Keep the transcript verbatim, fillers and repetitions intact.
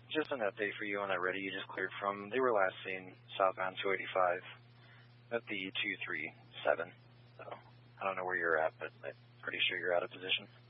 Just an update for you on that ready you just cleared from. They were last seen southbound two eighty-five at the two three seven. So I don't know where you're at, but I'm pretty sure you're out of position.